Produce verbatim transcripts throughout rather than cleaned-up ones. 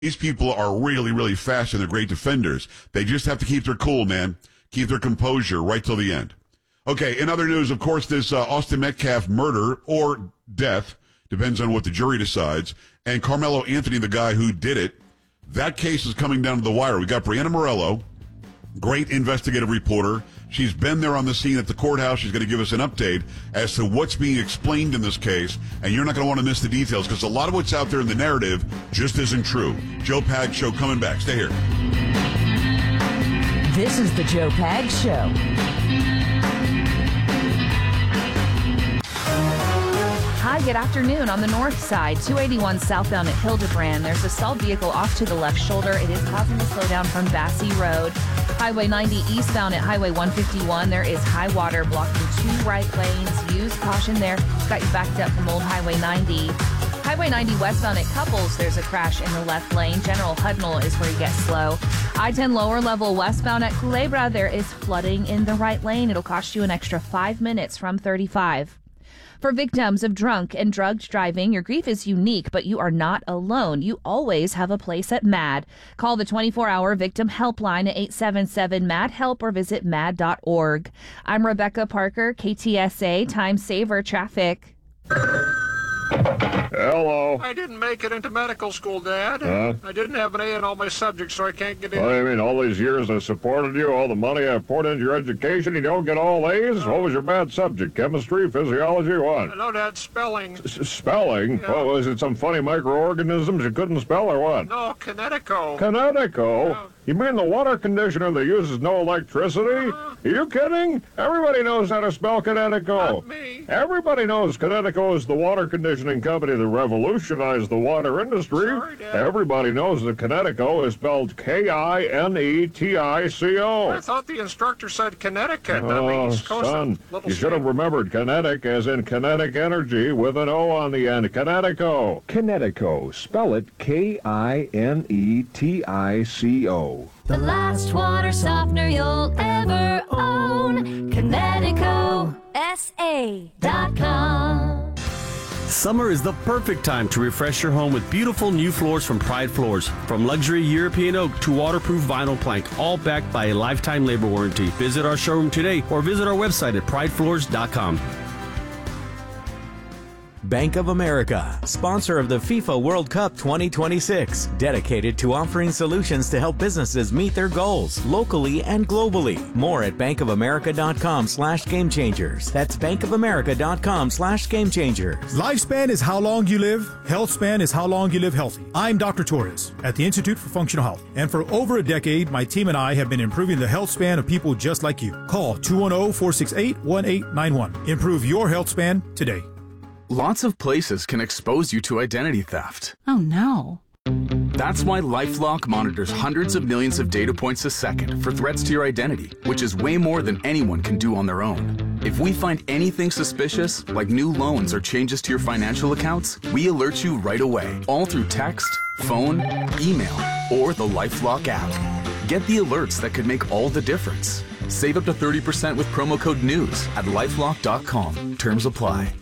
These people are really, really fast and they're great defenders. They just have to keep their cool, man. Keep their composure right till the end. Okay, in other news, of course, this uh, Austin Metcalf murder or death, depends on what the jury decides, and Carmelo Anthony, the guy who did it, that case is coming down to the wire. We got Brianna Morello, great investigative reporter. She's been there on the scene at the courthouse. She's going to give us an update as to what's being explained in this case, and you're not going to want to miss the details because a lot of what's out there in the narrative just isn't true. Joe Pag Show coming back. Stay here. This is the Joe Pag Show. Hi, good afternoon. On the north side, two eighty-one southbound at Hildebrand, there's a stalled vehicle off to the left shoulder. It is causing a slowdown from Bassey Road. Highway ninety eastbound at Highway one fifty-one, there is high water blocking two right lanes. Use caution there. It's got you backed up from Old Highway ninety. Highway ninety westbound at Couples, there's a crash in the left lane. General Hudnall is where you get slow. I ten lower level westbound at Culebra, there is flooding in the right lane. It'll cost you an extra five minutes from thirty-five. For victims of drunk and drugged driving, your grief is unique, but you are not alone. You always have a place at MAD. Call the twenty-four hour victim helpline at eight seven seven MAD HELP or visit mad dot org. I'm Rebecca Parker, K T S A Time Saver Traffic. Hello. I didn't make it into medical school, Dad. Huh? I didn't have an A in all my subjects, so I can't get in. What do you mean, all these years I supported you, all the money I poured into your education, you don't get all A's? What was your bad subject? Chemistry, physiology, what? No, Dad, spelling. S- spelling? Yeah. What, was it some funny microorganisms you couldn't spell or what? No, Kinetico. Kinetico? Yeah. You mean the water conditioner that uses no electricity? Uh, Are you kidding? Everybody knows how to spell Kinetico. Not me. Everybody knows Kinetico is the water conditioning company that revolutionized the water industry. Sorry, Dad. Everybody knows that Kinetico is spelled K I N E T I C O. I thought the instructor said Connecticut. Oh, on the East Coast, son, a little you should have state. remembered kinetic as in kinetic energy with an O on the end. Kinetico. Kinetico. Spell it K I N E T I C O. The last water softener you'll ever own. Kinetico. S A dot com. Summer is the perfect time to refresh your home with beautiful new floors from Pride Floors. From luxury European oak to waterproof vinyl plank, all backed by a lifetime labor warranty. Visit our showroom today or visit our website at pride floors dot com. Bank of America, sponsor of the FIFA World Cup twenty twenty-six, dedicated to offering solutions to help businesses meet their goals locally and globally. More at bankofamerica.com slash game changers. That's bankofamerica.com slash game changers. Lifespan is how long you live. Health span is how long you live healthy. I'm Doctor Torres at the Institute for Functional Health. And for over a decade, my team and I have been improving the health span of people just like you. Call two one zero, four six eight, one eight nine one. Improve your health span today. Lots of places can expose you to identity theft. Oh no. That's why LifeLock monitors hundreds of millions of data points a second for threats to your identity, which is way more than anyone can do on their own. If we find anything suspicious, like new loans or changes to your financial accounts, we alert you right away, all through text, phone, email, or the LifeLock app. Get the alerts that could make all the difference. Save up to thirty percent with promo code NEWS at lifelock dot com. Terms apply.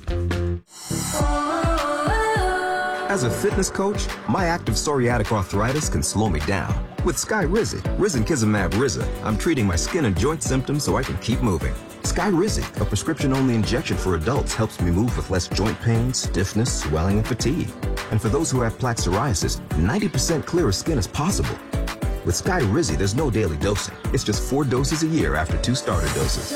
As a fitness coach, my active psoriatic arthritis can slow me down. With Skyrizi, Risankizumab Riza, I'm treating my skin and joint symptoms so I can keep moving. Skyrizi, a prescription-only injection for adults, helps me move with less joint pain, stiffness, swelling, and fatigue. And for those who have plaque psoriasis, ninety percent clearer skin is possible. With Skyrizi, there's no daily dosing. It's just four doses a year after two starter doses.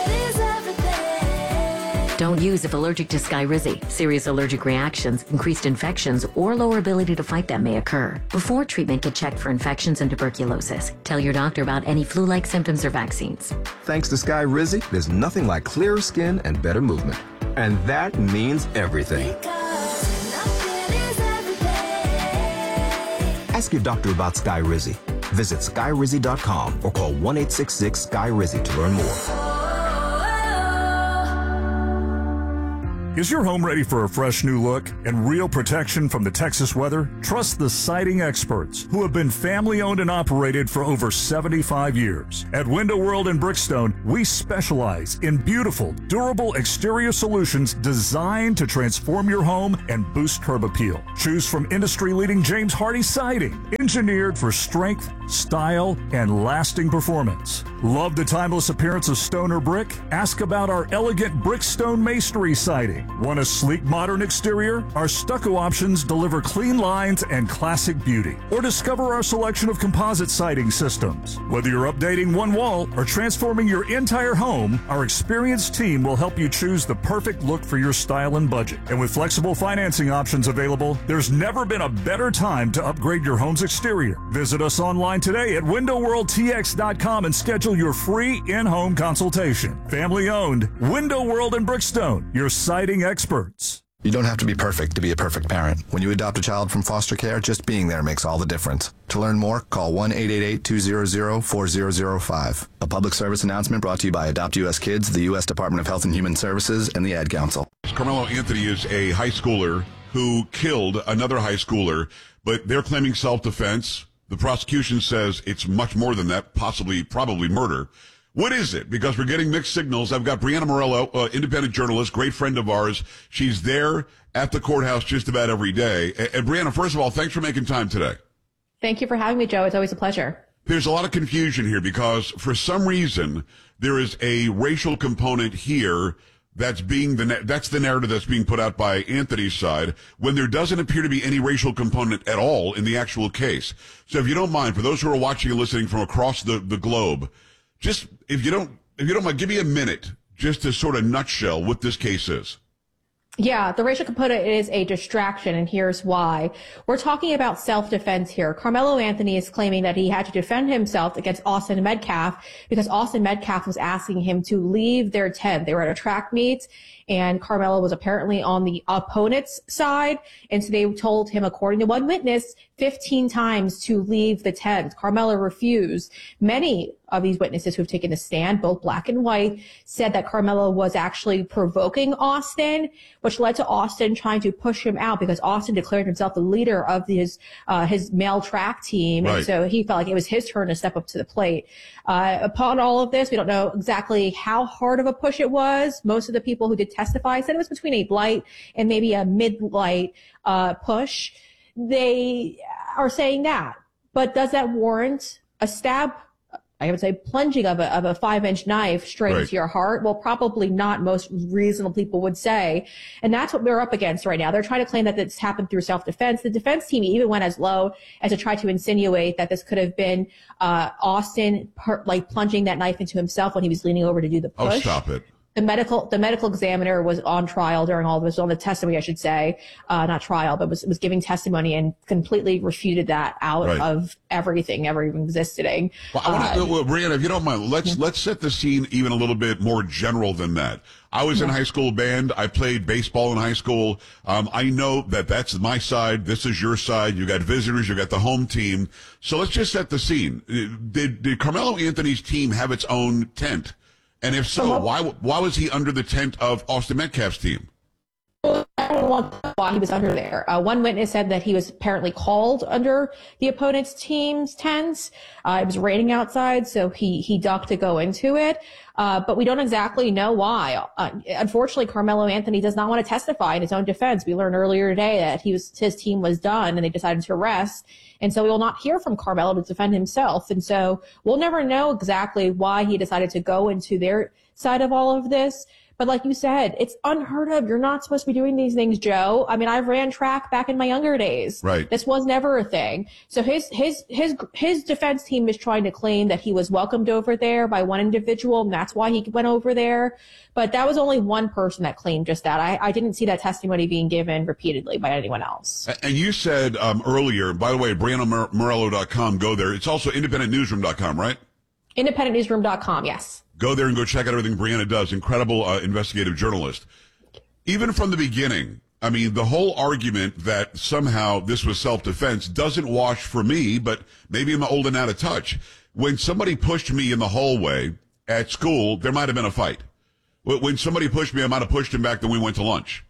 Don't use if allergic to Skyrizi. Serious allergic reactions, increased infections, or lower ability to fight them may occur. Before treatment, get checked for infections and tuberculosis. Tell your doctor about any flu-like symptoms or vaccines. Thanks to Skyrizi, there's nothing like clearer skin and better movement. And that means everything. Ask your doctor about Skyrizi. Visit skyrizi dot com or call one eight six six, S K Y R I Z I to learn more. Is your home ready for a fresh new look and real protection from the Texas weather? Trust the siding experts who have been family owned and operated for over seventy-five years. At Window World in Brickstone, we specialize in beautiful, durable exterior solutions designed to transform your home and boost curb appeal. Choose from industry-leading James Hardie siding, engineered for strength, style, and lasting performance. Love the timeless appearance of stone or brick? Ask about our elegant Brickstone masonry siding. Want a sleek, modern exterior? Our stucco options deliver clean lines and classic beauty. Or discover our selection of composite siding systems. Whether you're updating one wall or transforming your entire home, our experienced team will help you choose the perfect look for your style and budget. And with flexible financing options available, there's never been a better time to upgrade your home's exterior. Visit us online today at window world t x dot com and schedule your free in-home consultation. Family owned, Window World in Brickstone, your siding experts. You don't have to be perfect to be a perfect parent. When you adopt a child from foster care, just being there makes all the difference. To learn more, call one eight eight eight, two hundred, four thousand five. A public service announcement brought to you by Adopt U S Kids, the U S Department of Health and Human Services, and the Ad Council. Carmelo Anthony is a high schooler who killed another high schooler, but they're claiming self-defense. The prosecution says it's much more than that, possibly, probably murder. What is it? Because we're getting mixed signals. I've got Brianna Morello, uh, independent journalist, great friend of ours. She's there at the courthouse just about every day. And, and Brianna, first of all, thanks for making time today. Thank you for having me, Joe. It's always a pleasure. There's a lot of confusion here because for some reason there is a racial component here that's being the that's the narrative that's being put out by Anthony's side when there doesn't appear to be any racial component at all in the actual case. So if you don't mind, for those who are watching and listening from across the, the globe, just if you don't if you don't mind, give me a minute just to sort of nutshell what this case is. Yeah, the racial component is a distraction, and here's why. We're talking about self-defense here. Carmelo Anthony is claiming that he had to defend himself against Austin Metcalf because Austin Metcalf was asking him to leave their tent. They were at a track meet, and Carmelo was apparently on the opponent's side, and so they told him, according to one witness, fifteen times to leave the tent. Carmelo refused. Many of these witnesses who have taken the stand, both black and white, said that Carmelo was actually provoking Austin, which led to Austin trying to push him out because Austin declared himself the leader of his uh, his male track team, right. And so he felt like it was his turn to step up to the plate. Uh, upon all of this, we don't know exactly how hard of a push it was. Most of the people who did testify said it was between a light and maybe a mid-light uh, push. They are saying that, but does that warrant a stab? I would say plunging of a, of a five inch knife straight right. into your heart? Well, probably not, most reasonable people would say. And that's what we're up against right now. They're trying to claim that this happened through self-defense. The defense team even went as low as to try to insinuate that this could have been uh Austin per, like plunging that knife into himself when he was leaning over to do the push. Oh, stop it. The medical, the medical examiner was on trial during all of this, on the testimony, I should say, uh, not trial, but was, was giving testimony and completely refuted that out right. of everything ever even existing. Well, I want to, uh, well, Brianna, if you don't mind, let's, yeah. let's set the scene even a little bit more general than that. I was in high school band. I played baseball in high school. Um, I know that that's my side. This is your side. You got visitors. You got the home team. So let's just set the scene. Did, did Carmelo Anthony's team have its own tent? And if so, why why was he under the tent of Austin Metcalf's team? I don't know why he was under there. Uh, one witness said that he was apparently called under the opponent's team's tents. Uh, it was raining outside, so he, he ducked to go into it. Uh, but we don't exactly know why. Uh, unfortunately, Carmelo Anthony does not want to testify in his own defense. We learned earlier today that he was, his team was done and they decided to arrest. And so we will not hear from Carmelo to defend himself. And so we'll never know exactly why he decided to go into their side of all of this. But like you said, it's unheard of. You're not supposed to be doing these things, Joe. I mean, I ran track back in my younger days. Right. This was never a thing. So his, his, his, his defense team is trying to claim that he was welcomed over there by one individual, and that's why he went over there. But that was only one person that claimed just that. I, I didn't see that testimony being given repeatedly by anyone else. And you said um, earlier, by the way, Brianna Morello dot com, go there. It's also independent newsroom dot com, right? independent newsroom dot com, yes. Go there and go check out everything Brianna does. Incredible uh, investigative journalist. Even from the beginning, I mean, the whole argument that somehow this was self-defense doesn't wash for me, but maybe I'm old and out of touch. When somebody pushed me in the hallway at school, there might have been a fight. When somebody pushed me, I might have pushed him back, then we went to lunch.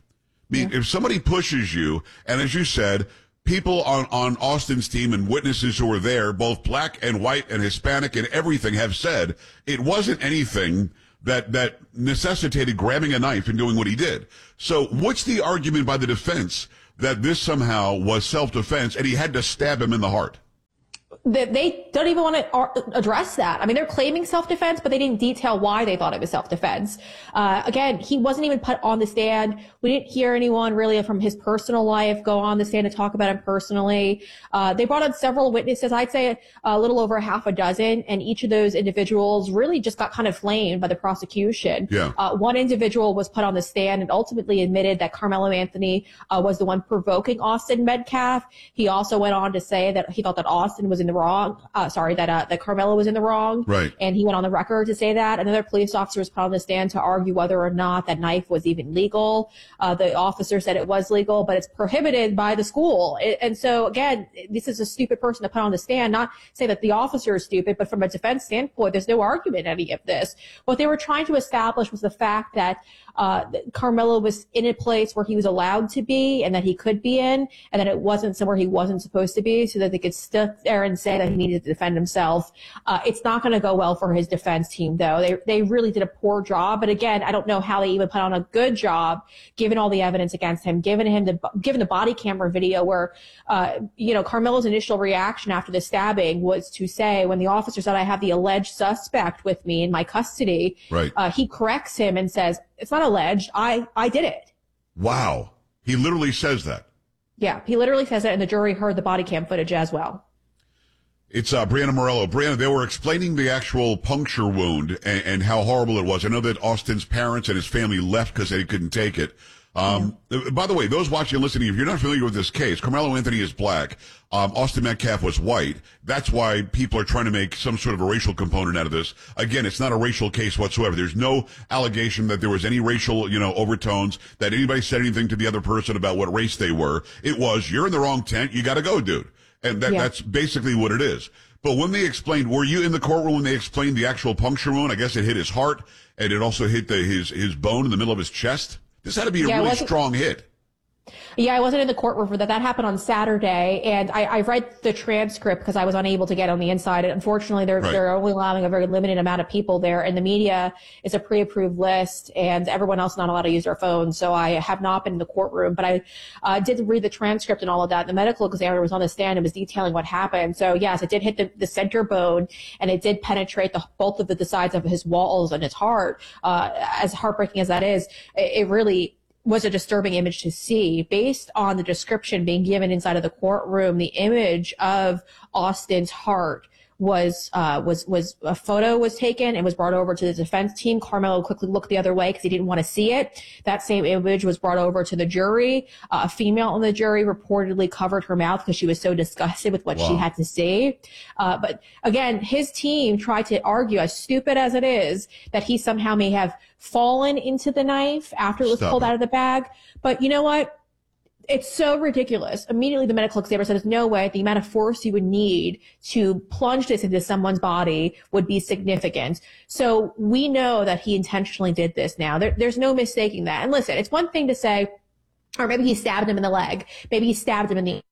mean, yeah. if somebody pushes you, and as you said, people on, on Austin's team and witnesses who were there, both black and white and Hispanic and everything, have said it wasn't anything that that necessitated grabbing a knife and doing what he did. So what's the argument by the defense that this somehow was self-defense and he had to stab him in the heart? That they don't even want to address that. I mean, they're claiming self-defense, but they didn't detail why they thought it was self-defense. Uh, again, he wasn't even put on the stand. We didn't hear anyone really from his personal life go on the stand to talk about him personally. Uh, they brought on several witnesses, I'd say a little over half a dozen, and each of those individuals really just got kind of flamed by the prosecution. Yeah. Uh, one individual was put on the stand and ultimately admitted that Carmelo Anthony uh, was the one provoking Austin Metcalf. He also went on to say that he thought that Austin was in the wrong, uh, sorry, that, uh, that Carmelo was in the wrong. Right. And he went on the record to say that. Another police officer was put on the stand to argue whether or not that knife was even legal. Uh, the officer said it was legal, but it's prohibited by the school. It, and so again, this is a stupid person to put on the stand, not say that the officer is stupid, but from a defense standpoint, there's no argument in any of this. What they were trying to establish was the fact that Uh, Carmelo was in a place where he was allowed to be and that he could be in, and that it wasn't somewhere he wasn't supposed to be, so that they could sit there and say that he needed to defend himself. Uh, it's not going to go well for his defense team, though. They they really did a poor job. But again, I don't know how they even put on a good job, given all the evidence against him, given him the given the body camera video where, uh, you know, Carmelo's initial reaction after the stabbing was to say, when the officer said, "I have the alleged suspect with me in my custody," right. uh, he corrects him and says, "It's not alleged. I, I did it." Wow. He literally says that. Yeah, he literally says it, and the jury heard the body cam footage as well. It's uh, Brianna Morello. Brianna, they were explaining the actual puncture wound and, and how horrible it was. I know that Austin's parents and his family left because they couldn't take it. Um, yeah. By the way, those watching and listening, if you're not familiar with this case, Carmelo Anthony is black. Um, Austin Metcalf was white. That's why people are trying to make some sort of a racial component out of this. Again, it's not a racial case whatsoever. There's no allegation that there was any racial, you know, overtones, that anybody said anything to the other person about what race they were. It was, you're in the wrong tent. You got to go, dude. And that, yeah. that's basically what it is. But when they explained, were you in the courtroom when they explained the actual puncture wound? I guess it hit his heart, and it also hit the, his, his bone in the middle of his chest. This had to be a yeah, really strong hit. Yeah, I wasn't in the courtroom for that. That happened on Saturday, and I, I read the transcript because I was unable to get on the inside. Unfortunately, they're, right. they're only allowing a very limited amount of people there, and the media is a pre-approved list, and everyone else is not allowed to use their phones. So I have not been in the courtroom, but I uh, did read the transcript and all of that. The medical examiner was on the stand and was detailing what happened. So yes, it did hit the, the center bone, and it did penetrate the both of the, the sides of his walls and his heart. Uh, as heartbreaking as that is, it, it really was a disturbing image to see. Based on the description being given inside of the courtroom, the image of Austin's heart was, uh, was, was, a photo was taken and was brought over to the defense team. Carmelo quickly looked the other way because he didn't want to see it. That same image was brought over to the jury. Uh, a female on the jury reportedly covered her mouth because she was so disgusted with what wow. she had to see. Uh, but again, his team tried to argue, as stupid as it is, that he somehow may have fallen into the knife after it was Stop pulled it. out of the bag. But you know what? It's so ridiculous. Immediately, the medical examiner said, there's no way the amount of force you would need to plunge this into someone's body would be significant. So we know that he intentionally did this now. There, there's no mistaking that. And listen, it's one thing to say, or maybe he stabbed him in the leg. Maybe he stabbed him in the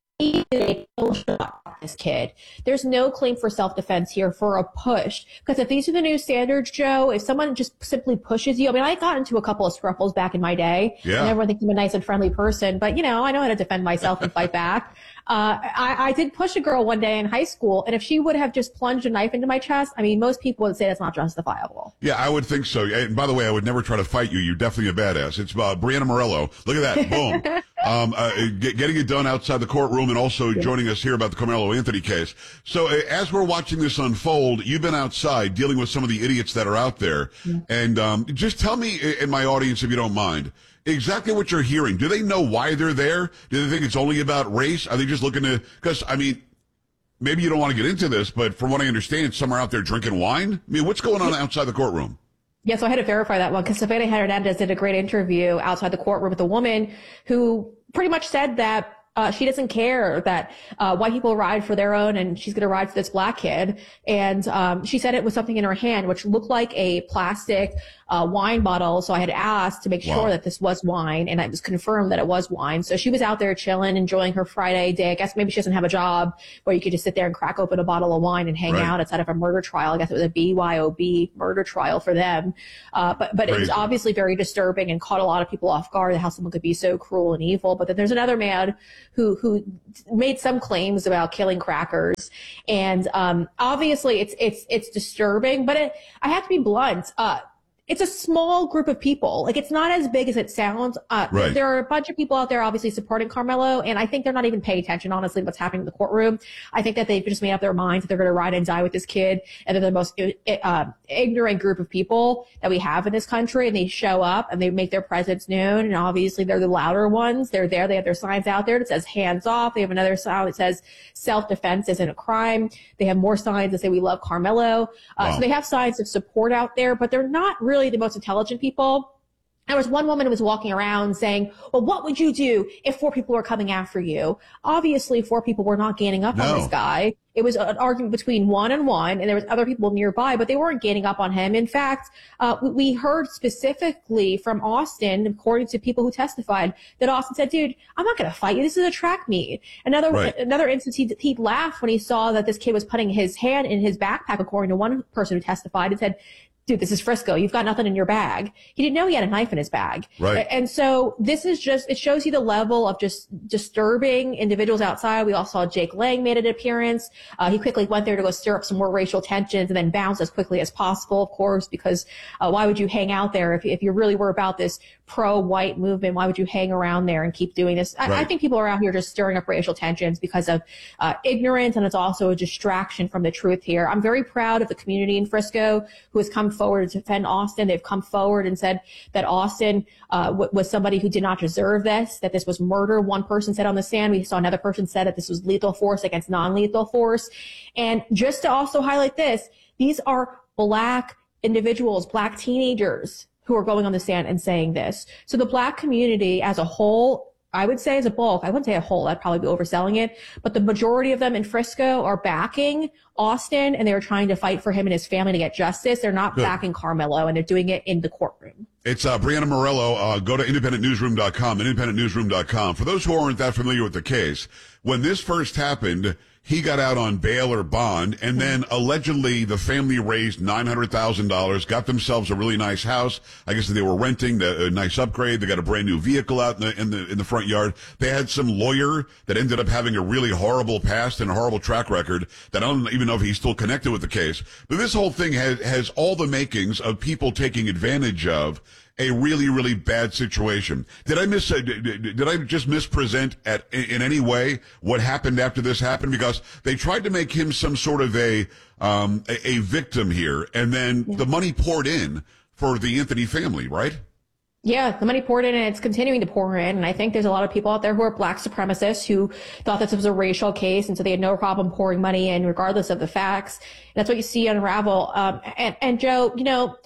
this kid. There's no claim for self-defense here for a push. Because if these are the new standards, Joe, if someone just simply pushes you, I mean, I got into a couple of scruffles back in my day. Yeah. And everyone thinks I'm a nice and friendly person, but you know, I know how to defend myself and fight back. Uh, I, I did push a girl one day in high school, and if she would have just plunged a knife into my chest, I mean, most people would say that's not justifiable. Yeah, I would think so. And by the way, I would never try to fight you. You're definitely a badass. It's uh, Brianna Morello. Look at that. Boom. um, uh, get, getting it done outside the courtroom, and also yeah. joining us here about the Carmelo Anthony case. So uh, as we're watching this unfold, you've been outside dealing with some of the idiots that are out there. Yeah. And um, just tell me, in my audience, if you don't mind, exactly what you're hearing. Do they know why they're there? Do they think it's only about race? Are they just looking to, because, I mean, maybe you don't want to get into this, but from what I understand, some are out there drinking wine. I mean, what's going on outside the courtroom? Yeah, so I had to verify that one because Savannah Hernandez did a great interview outside the courtroom with a woman who pretty much said that Uh, she doesn't care that uh, white people ride for their own, and she's going to ride for this black kid. And um, she said it was something in her hand, which looked like a plastic uh, wine bottle. So I had asked to make Wow. sure that this was wine, and it was confirmed that it was wine. So she was out there chilling, enjoying her Friday day. I guess maybe she doesn't have a job where you could just sit there and crack open a bottle of wine and hang Right. out outside of a murder trial. I guess it was a B Y O B murder trial for them. Uh, but but it was Crazy. obviously very disturbing and caught a lot of people off guard how someone could be so cruel and evil. But then there's another man who who made some claims about killing crackers, and um, obviously it's it's it's disturbing. But it, I have to be blunt. Uh, It's a small group of people. Like, it's not as big as it sounds. Uh, Right. There are a bunch of people out there obviously supporting Carmelo, and I think they're not even paying attention, honestly, to what's happening in the courtroom. I think that they've just made up their minds that they're going to ride and die with this kid, and they're the most uh, ignorant group of people that we have in this country, and they show up and they make their presence known, and obviously they're the louder ones. They're there. They have their signs out there that says hands off. They have another sign that says self-defense isn't a crime. They have more signs that say we love Carmelo. Uh, Wow. So they have signs of support out there, but they're not really the most intelligent people. There was one woman who was walking around saying, well, what would you do if four people were coming after you? Obviously, four people were not gaining up on No. this guy. It was an argument between one and one, and there was other people nearby, but they weren't gaining up on him. In fact, uh, we- we heard specifically from Austin, according to people who testified, that Austin said, dude, I'm not going to fight you. This is a track meet. Another, Right. another instance, he, he laughed when he saw that this kid was putting his hand in his backpack, according to one person who testified, and said, dude, this is Frisco. You've got nothing in your bag. He didn't know he had a knife in his bag. Right. And so this is just, it shows you the level of just disturbing individuals outside. We all saw Jake Lang made an appearance. Uh, he quickly went there to go stir up some more racial tensions and then bounce as quickly as possible, of course, because uh, why would you hang out there if, if you really were about this pro-white movement? Why would you hang around there and keep doing this? I, Right. I think people are out here just stirring up racial tensions because of uh, ignorance, and it's also a distraction from the truth here. I'm very proud of the community in Frisco who has come forward to defend Austin. They've come forward and said that Austin uh, w- was somebody who did not deserve this, that this was murder. One person said on the stand. We saw another person said that this was lethal force against non-lethal force. And just to also highlight this, these are black individuals, black teenagers who are going on the stand and saying this. So the black community as a whole, I would say as a bulk, I wouldn't say a whole, I'd probably be overselling it, but the majority of them in Frisco are backing Austin, and they're trying to fight for him and his family to get justice. They're not Good. backing Carmelo, and they're doing it in the courtroom. It's uh, Brianna Morello. Uh, go to independent newsroom dot com, independent newsroom dot com. For those who aren't that familiar with the case, when this first happened, he got out on bail or bond, and then allegedly the family raised nine hundred thousand dollars, got themselves a really nice house. I guess they were renting the, a nice upgrade. They got a brand new vehicle out in the, in the in the front yard. They had some lawyer that ended up having a really horrible past and a horrible track record that I don't even know if he's still connected with the case. But this whole thing has, has all the makings of people taking advantage of a really, really bad situation. Did I miss, uh, did, did I just mispresent at, in, in any way what happened after this happened? Because they tried to make him some sort of a, um, a, a victim here, and then Yeah. the money poured in for the Anthony family, right? Yeah, the money poured in, and it's continuing to pour in. And I think there's a lot of people out there who are black supremacists who thought this was a racial case, and so they had no problem pouring money in regardless of the facts. And that's what you see unravel. Um, and, and Joe, you know,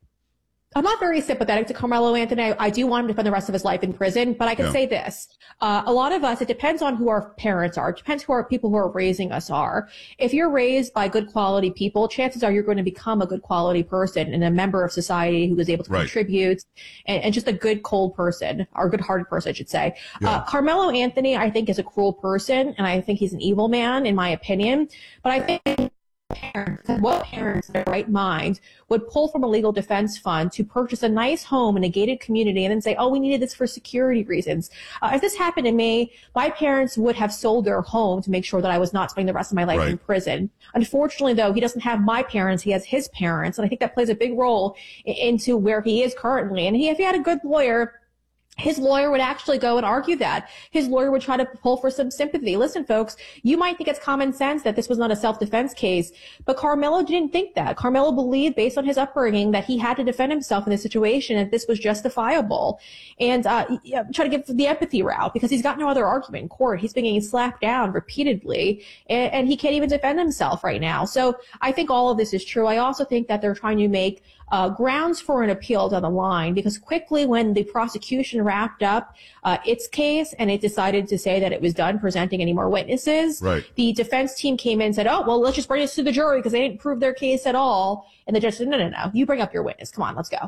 I'm not very sympathetic to Carmelo Anthony. I, I do want him to spend the rest of his life in prison, but I can Yeah. say this. Uh, a lot of us, it depends on who our parents are. It depends who our people who are raising us are. If you're raised by good quality people, chances are you're going to become a good quality person and a member of society who is able to Right. contribute, and, and just a good cold person, or good hearted person, I should say. Yeah. Uh, Carmelo Anthony, I think, is a cruel person, and I think he's an evil man, in my opinion. But I think parents, what parents in their right mind would pull from a legal defense fund to purchase a nice home in a gated community and then say, oh, we needed this for security reasons. Uh, if this happened to me, my parents would have sold their home to make sure that I was not spending the rest of my life Right. in prison. Unfortunately, though, he doesn't have my parents. He has his parents. And I think that plays a big role i- into where he is currently. And he, if he had a good lawyer, his lawyer would actually go and argue that. His lawyer would try to pull for some sympathy. Listen, folks, you might think it's common sense that this was not a self-defense case, but Carmelo didn't think that. Carmelo believed, based on his upbringing, that he had to defend himself in this situation, and this was justifiable. And uh, yeah, try to give the empathy route, because he's got no other argument in court. He's been getting slapped down repeatedly, and, and he can't even defend himself right now. So I think all of this is true. I also think that they're trying to make uh, grounds for an appeal down the line, because quickly when the prosecution wrapped up uh, its case and it decided to say that it was done presenting any more witnesses, Right. the defense team came in and said, oh, well, let's just bring this to the jury because they didn't prove their case at all. And the judge said, no, no, no, you bring up your witness. Come on, let's go.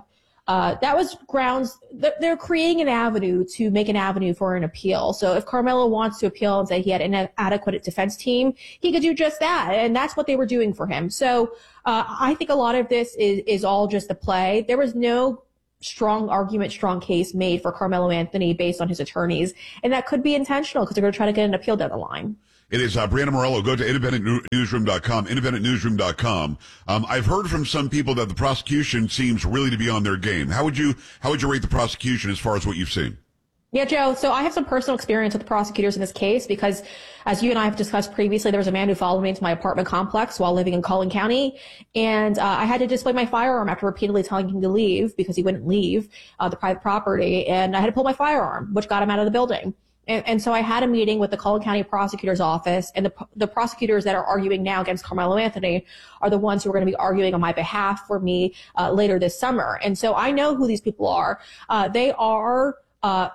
uh, that was grounds. They're creating an avenue to make an avenue for an appeal. So if Carmelo wants to appeal and say he had an inadequate defense team, he could do just that. And that's what they were doing for him. So uh, I think a lot of this is, is all just a play. There was no strong argument, strong case made for Carmelo Anthony based on his attorneys. And that could be intentional because they're going to try to get an appeal down the line. It is uh, Brianna Morello. Go to independent newsroom dot com, independent newsroom dot com. Um, I've heard from some people that the prosecution seems really to be on their game. How would you how would you rate the prosecution as far as what you've seen? Yeah, Joe. So I have some personal experience with the prosecutors in this case because, as you and I have discussed previously, there was a man who followed me into my apartment complex while living in Collin County, and uh, I had to display my firearm after repeatedly telling him to leave because he wouldn't leave uh, the private property, and I had to pull my firearm, which got him out of the building. And, and so I had a meeting with the Collin County Prosecutor's Office, and the, the prosecutors that are arguing now against Carmelo Anthony are the ones who are going to be arguing on my behalf for me uh, later this summer. And so I know who these people are. Uh, they are, uh,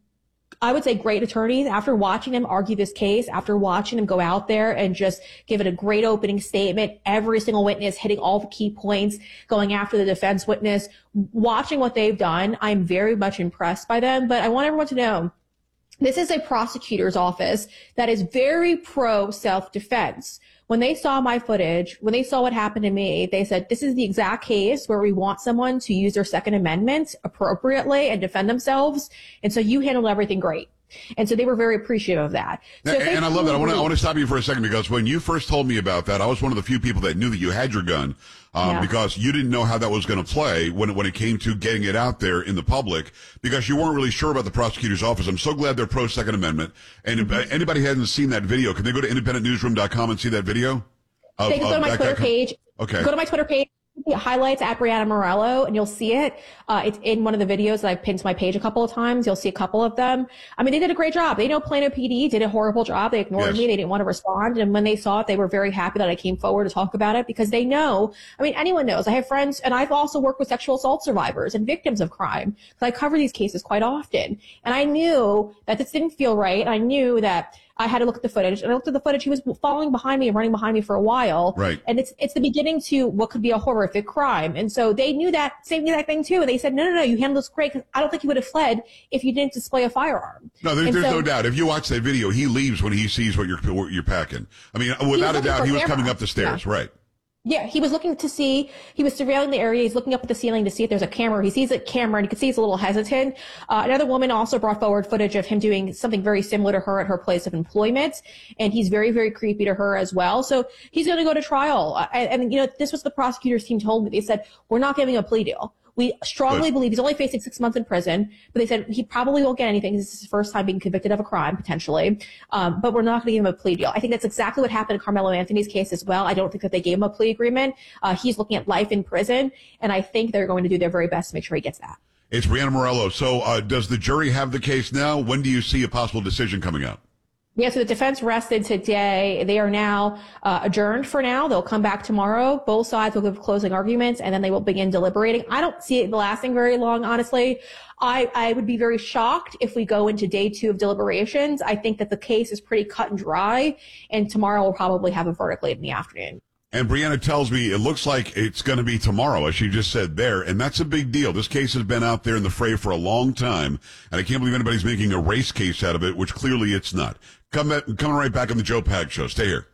I would say, great attorneys. After watching them argue this case, after watching them go out there and just give it a great opening statement, every single witness hitting all the key points, going after the defense witness, watching what they've done, I'm very much impressed by them. But I want everyone to know, this is a prosecutor's office that is very pro self-defense. When they saw my footage, when they saw what happened to me, they said, this is the exact case where we want someone to use their Second Amendment appropriately and defend themselves. And so you handled everything great. And so they were very appreciative of that. So and, and I love that. I want to I want to stop you for a second because when you first told me about that, I was one of the few people that knew that you had your gun um, yeah. because you didn't know how that was going to play when it, when it came to getting it out there in the public because you weren't really sure about the prosecutor's office. I'm so glad they're pro Second Amendment. And mm-hmm. if anybody hasn't seen that video, can they go to independent newsroom dot com and see that video? Of, they can go to my Twitter page. Okay. Go to my Twitter page. Highlights at Brianna Morello, and you'll see it. Uh, it's in one of the videos that I've pinned to my page a couple of times. You'll see a couple of them. I mean, they did a great job. They know Plano P D did a horrible job. They ignored yes. me. They didn't want to respond. And when they saw it, they were very happy that I came forward to talk about it because they know, I mean, anyone knows. I have friends, and I've also worked with sexual assault survivors and victims of crime because I cover these cases quite often. And I knew that this didn't feel right. I knew that I had to look at the footage, and I looked at the footage. He was following behind me and running behind me for a while. Right. And it's it's the beginning to what could be a horrific crime. And so they knew that, same exact thing too. And they said, no, no, no, you handled this great because I don't think he would have fled if you didn't display a firearm. No, there, there's so, no doubt. If you watch that video, he leaves when he sees what you're what you're packing. I mean, without a doubt, he was coming up the stairs. Yeah. Right. Yeah, he was looking to see, he was surveilling the area. He's looking up at the ceiling to see if there's a camera. He sees a camera and you can see he's a little hesitant. Uh, another woman also brought forward footage of him doing something very similar to her at her place of employment. And he's very, very creepy to her as well. So he's going to go to trial. Uh, and, and, you know, this was the prosecutor's team told me. They said, we're not giving a plea deal. We strongly Good. believe he's only facing six months in prison, but they said he probably won't get anything. This is his first time being convicted of a crime, potentially. Um, but we're not going to give him a plea deal. I think that's exactly what happened in Carmelo Anthony's case as well. I don't think that they gave him a plea agreement. Uh, he's looking at life in prison, and I think they're going to do their very best to make sure he gets that. It's Brianna Morello. So uh, does the jury have the case now? When do you see a possible decision coming out? Yeah, so the defense rested today. They are now uh, adjourned for now. They'll come back tomorrow. Both sides will give closing arguments, and then they will begin deliberating. I don't see it lasting very long, honestly. I, I would be very shocked if we go into day two of deliberations. I think that the case is pretty cut and dry, and tomorrow we'll probably have a verdict late in the afternoon. And Brianna tells me it looks like it's going to be tomorrow, as she just said there, and that's a big deal. This case has been out there in the fray for a long time, and I can't believe anybody's making a race case out of it, which clearly it's not. Come back, coming right back on the Joe Pag Show. Stay here.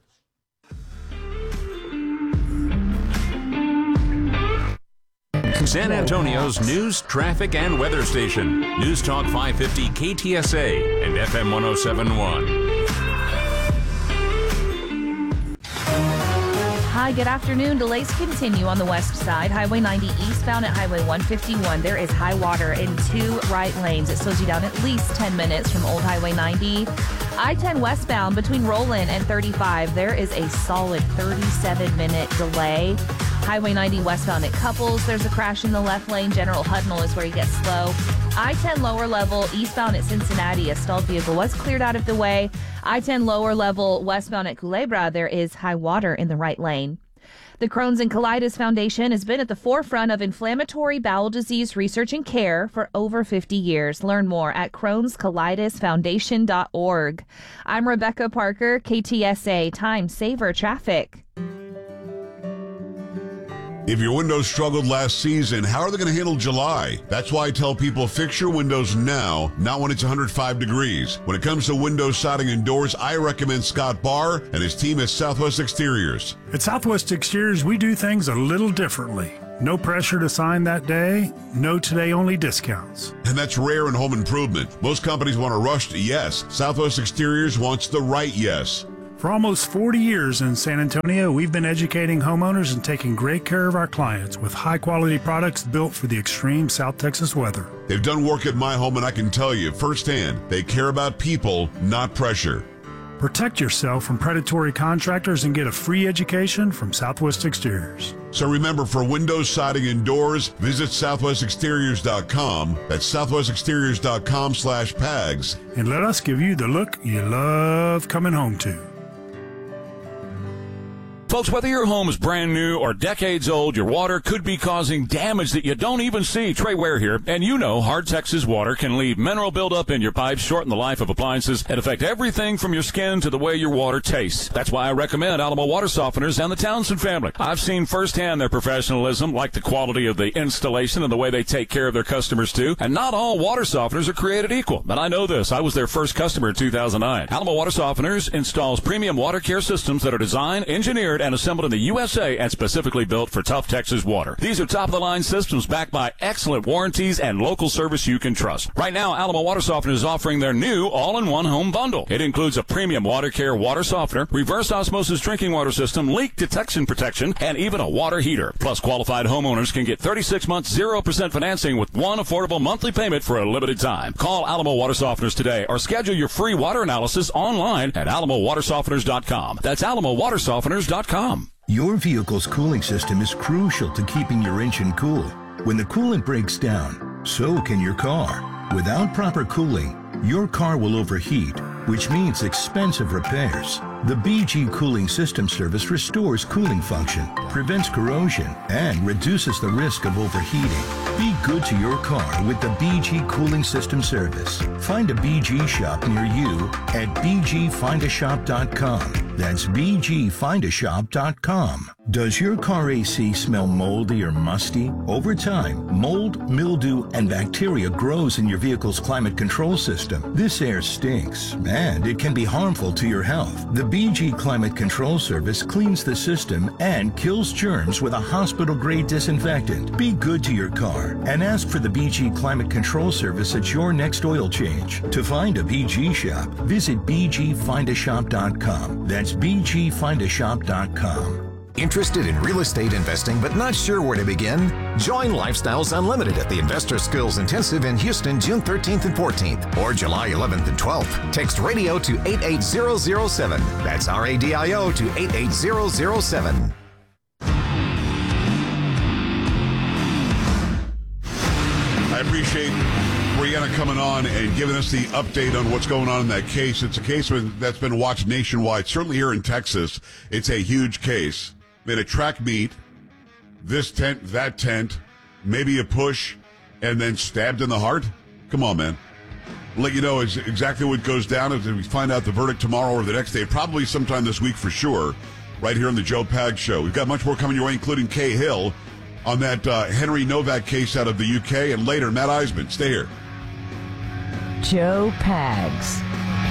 San Antonio's news, traffic, and weather station. News Talk five fifty K T S A and F M one oh seven point one. Hi, good afternoon. Delays continue on the west side. Highway ninety eastbound at Highway one fifty-one. There is high water in two right lanes. It slows you down at least ten minutes from Old Highway ninety. I ten westbound between Roland and thirty-five. There is a solid thirty-seven minute delay. Highway ninety westbound at Couples. There's a crash in the left lane. General Hudnall is where you get slow. I ten lower level eastbound at Cincinnati. A stalled vehicle was cleared out of the way. I ten lower level westbound at Culebra. There is high water in the right lane. The Crohn's and Colitis Foundation has been at the forefront of inflammatory bowel disease research and care for over fifty years. Learn more at crohns colitis foundation dot org. I'm Rebecca Parker, K T S A Time Saver Traffic. If your windows struggled last season, how are they going to handle July? That's why I tell people fix your windows now, not when it's one hundred five degrees. When it comes to windows, siding, and doors, I recommend Scott Barr and his team at Southwest Exteriors. At Southwest Exteriors, we do things a little differently. No pressure to sign that day, no today-only discounts. And that's rare in home improvement. Most companies want a rushed yes. Southwest Exteriors wants the right yes. For almost forty years in San Antonio, we've been educating homeowners and taking great care of our clients with high-quality products built for the extreme South Texas weather. They've done work at my home, and I can tell you firsthand, they care about people, not pressure. Protect yourself from predatory contractors and get a free education from Southwest Exteriors. So remember, for windows, siding, and doors, visit southwest exteriors dot com. That's southwest exteriors dot com slash PAGS. And let us give you the look you love coming home to. Folks, whether your home is brand new or decades old, your water could be causing damage that you don't even see. Trey Ware here, and you know hard Texas water can leave mineral buildup in your pipes, shorten the life of appliances, and affect everything from your skin to the way your water tastes. That's why I recommend Alamo Water Softeners and the Townsend family. I've seen firsthand their professionalism, like the quality of the installation and the way they take care of their customers too. And not all water softeners are created equal, but I know this. I was their first customer in two thousand nine. Alamo Water Softeners installs premium water care systems that are designed, engineered, and assembled in the U S A and specifically built for tough Texas water. These are top-of-the-line systems backed by excellent warranties and local service you can trust. Right now, Alamo Water Softener is offering their new all-in-one home bundle. It includes a premium water care water softener, reverse osmosis drinking water system, leak detection protection, and even a water heater. Plus, qualified homeowners can get thirty-six months, zero percent financing with one affordable monthly payment for a limited time. Call Alamo Water Softeners today or schedule your free water analysis online at alamo water softeners dot com. That's alamo water softeners dot com. Your vehicle's cooling system is crucial to keeping your engine cool. When the coolant breaks down, so can your car. Without proper cooling, your car will overheat, which means expensive repairs. The B G Cooling System Service restores cooling function, prevents corrosion, and reduces the risk of overheating. Be good to your car with the B G Cooling System Service. Find a B G shop near you at b g find a shop dot com. That's b g find a shop dot com. Does your car A C smell moldy or musty? Over time, mold, mildew, and bacteria grows in your vehicle's climate control system. This air stinks, and it can be harmful to your health. The B G Climate Control Service cleans the system and kills germs with a hospital-grade disinfectant. Be good to your car and ask for the B G Climate Control Service at your next oil change. To find a B G shop, visit b g find a shop dot com. That's b g find a shop dot com. Interested in real estate investing but not sure where to begin? Join Lifestyles Unlimited at the Investor Skills Intensive in Houston June thirteenth and fourteenth or July eleventh and twelfth. Text radio to eight eight zero zero seven. That's R A D I O to eight eight zero zero seven. I appreciate Brianna coming on and giving us the update on what's going on in that case. It's a case that's been watched nationwide. Certainly here in Texas, it's a huge case. They had a track meet, this tent, that tent, maybe a push, and then stabbed in the heart? Come on, man. I'll let you know exactly what goes down as we find out the verdict tomorrow or the next day, probably sometime this week for sure, right here on the Joe Pags Show. We've got much more coming your way, including Kay Hill on that uh, Henry Novak case out of the U K, and later, Matt Eisman. Stay here. Joe Pags.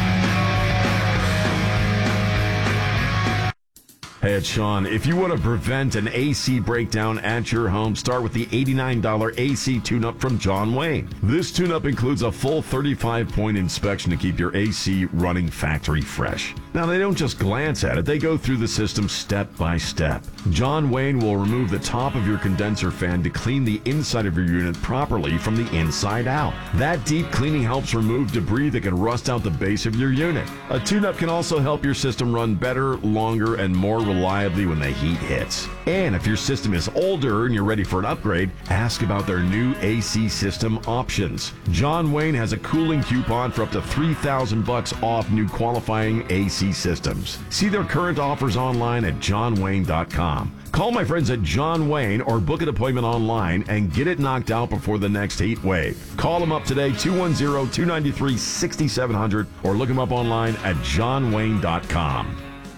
Hey, it's Sean. If you want to prevent an A C breakdown at your home, start with the eighty-nine dollars A C tune-up from John Wayne. This tune-up includes a full thirty-five point inspection to keep your A C running factory fresh. Now, they don't just glance at it. They go through the system step by step. John Wayne will remove the top of your condenser fan to clean the inside of your unit properly from the inside out. That deep cleaning helps remove debris that can rust out the base of your unit. A tune-up can also help your system run better, longer, and more reliably when the heat hits. And if your system is older and you're ready for an upgrade, ask about their new A C system options. John Wayne has a cooling coupon for up to three thousand bucks off new qualifying A C systems. See their current offers online at john wayne dot com. Call my friends at John Wayne or book an appointment online and get it knocked out before the next heat wave. Call them up today, two one zero, two nine three, six seven zero zero, or look them up online at john wayne dot com.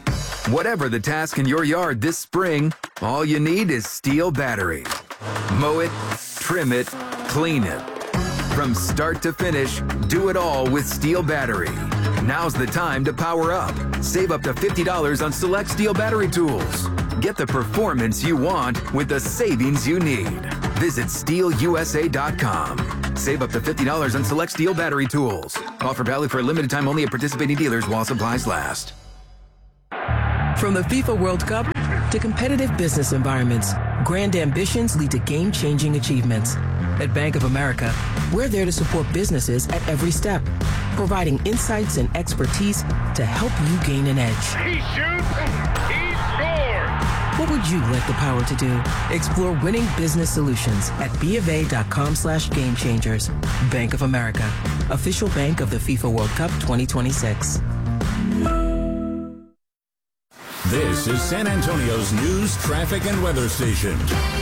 Whatever the task in your yard this spring, all you need is Steel battery. Mow it, trim it, clean it. From start to finish, do it all with Steel battery. Now's the time to power up. Save up to fifty dollars on select Steel battery tools. Get the performance you want with the savings you need. Visit steel u s a dot com. Save up to fifty dollars on select Steel battery tools. Offer valid for a limited time only at participating dealers while supplies last. From the FIFA World Cup to competitive business environments, grand ambitions lead to game-changing achievements. At Bank of America, we're there to support businesses at every step, providing insights and expertise to help you gain an edge. He shoots, he scores! What would you like the power to do? Explore winning business solutions at bofa.com slash game changers. Bank of America, official bank of the FIFA World Cup twenty twenty-six. This is San Antonio's news, traffic, and weather station.